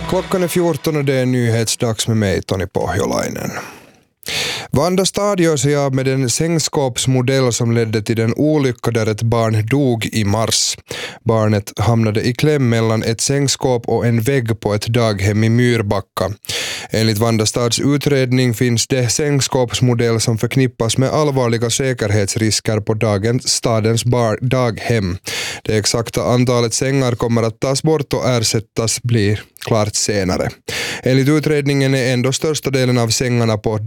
Klockan är 14 och det är nyhetsdags med mig, Tony Pohjolainen. Vanda stad gör sig av med en sängskåpsmodell som ledde till den olycka där ett barn dog i mars. Barnet hamnade i kläm mellan ett sängskåp och en vägg på ett daghem i Myrbacka. Enligt Vanda stads utredning finns det sängskåpsmodell som förknippas med allvarliga säkerhetsrisker på stadens daghem. Det exakta antalet sängar kommer att tas bort och ersättas blir klart senare. Enligt utredningen är ändå största delen av sängarna på